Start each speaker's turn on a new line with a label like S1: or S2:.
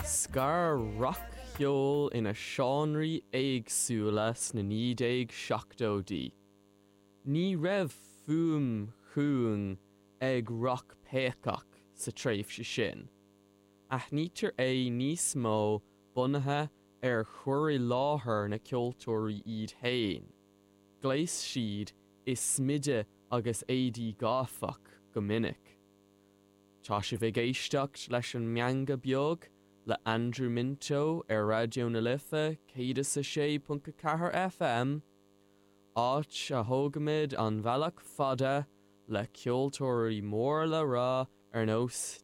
S1: Scar rock heol ina seanraí éagsúla sna 1970. Ní raibh fuam chuang ag rock péacach sa tréimh sin. Ach nítar é níos mó bunathe ar chuirí láthair na ceoltóirí iad féin. Gléis siad is smide agus éadaí gáfach go minic. Tá si bheith éisteacht leis an meanga beag le Andrew Minto ar Radio na Lifa 106.4 FM, áit a thógamid an bhealach fada le ceoltóirí mór le rá ar nós